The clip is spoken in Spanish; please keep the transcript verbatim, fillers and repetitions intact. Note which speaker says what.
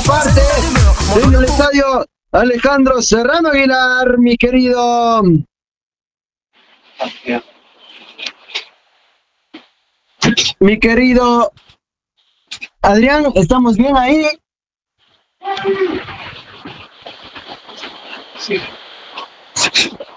Speaker 1: parte en el estadio Alejandro Serrano Aguilar, mi querido. Mi querido Adrián, ¿estamos bien ahí?
Speaker 2: Sí.